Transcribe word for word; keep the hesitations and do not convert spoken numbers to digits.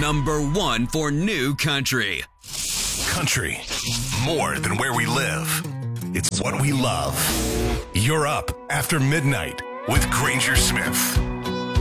Number one for new country. Country. More than where we live. It's what we love. You're up after midnight with Granger Smith.